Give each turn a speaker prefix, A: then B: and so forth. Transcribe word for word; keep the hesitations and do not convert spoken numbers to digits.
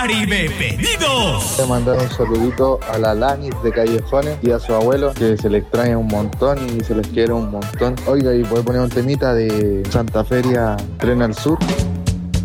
A: Caribe Pedidos.
B: Voy a mandar un saludito a la Lanis de Callejones y a su abuelo, que se les extraña un montón y se les quiere un montón. Oiga, y voy a poner un temita de Santa Feria Tren al Sur.